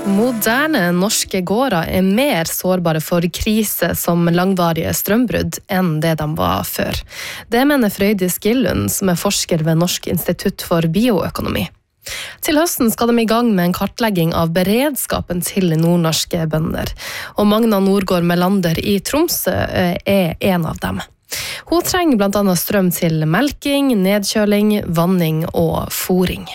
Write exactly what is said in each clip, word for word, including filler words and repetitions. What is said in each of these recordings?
Moderne norske gårder er mer sårbare for krise som langvarige strømbrudd enn det de var før. Det mener Frøydis Gillund, som er forsker ved Norsk institutt for bioøkonomi. Til høsten skal de i gang med en kartlegging av beredskapen til nordnorske bønder. Og Magna Nordgård Melander i Tromsø er en av dem. Hun trenger blant annet strøm til melking, nedkjøling, vanning og fôring.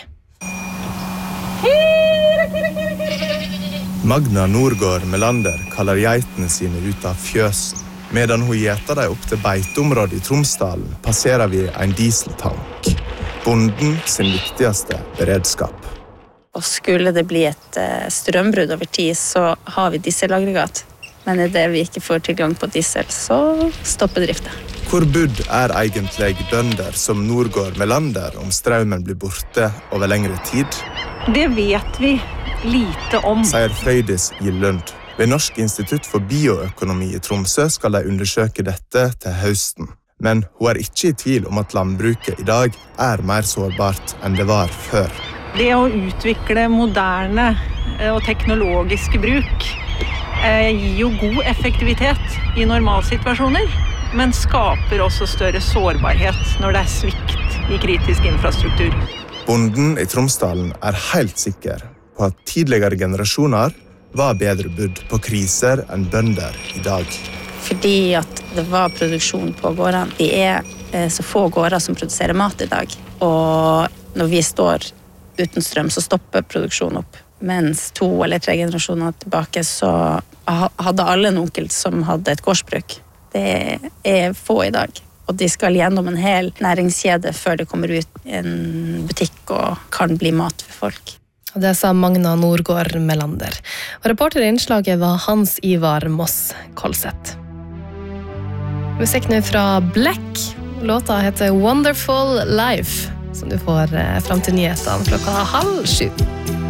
Magna Nordgård Melander kaller geitene sine ut av fjøsen. Medan hun gjeter dem opp til beiteområdet i Tromsdalen, passerer vi en dieseltank. Bonden sin viktigste beredskap. Og skulle det bli et strømbrudd over tid, så har vi dieselaggregat. Men i det vi ikke får tilgang på diesel, så stopper driften. Hvor budd er egentlig bønder som Nordgård Melander om strømmen blir borte over lengre tid? Det vet vi lite om, sier Frøydis Gillund. Ved Norsk institutt for bioøkonomi i Tromsø skal de undersøke dette til høsten. Men hun er ikke i tvil om at landbruket i dag er mer sårbart enn det var før. Det å utvikle moderne og teknologiske bruk gir jo god effektivitet i normalsituasjoner, men skaper også større sårbarhet når det er svikt i kritisk infrastruktur. Bonden i Tromsdalen er helt sikker på at tidligere generasjoner var bedre budd på kriser enn bønder i dag. Fordi at det var produksjon på gårdene. Vi er så få gårder som produserer mat i dag. Og når vi står uten strøm, så stopper produksjonen opp. Mens to eller tre generasjoner tilbake, så hadde alle en onkel som hadde et gårdsbruk. Det er få i dag. Og de skal gjennom en hel næringskjede før det kommer ut en butikk og kan bli mat for folk. Det sa Magna Nordgård Melander. Og reporter i innslaget var Hans Ivar Moss Kolseth. Musikk nå fra Black. Låta heter Wonderful Life, som du får frem til nyhetene klokka halv sju.